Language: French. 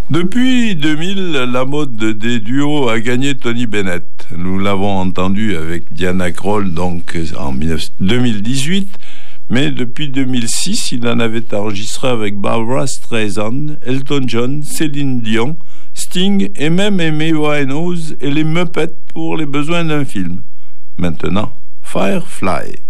Depuis 2000, la mode des duos a gagné Tony Bennett. Nous l'avons entendu avec Diana Krall donc en 2018, mais depuis 2006, il en avait enregistré avec Barbra Streisand, Elton John, Céline Dion, Sting et même Amy Winehouse et les Muppets pour les besoins d'un film. Maintenant, Firefly.